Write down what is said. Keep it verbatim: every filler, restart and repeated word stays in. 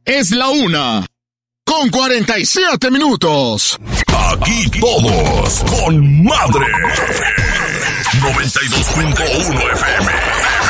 Es la una, con cuarenta y siete minutos. Aquí todos con madre. noventa y dos punto uno F M.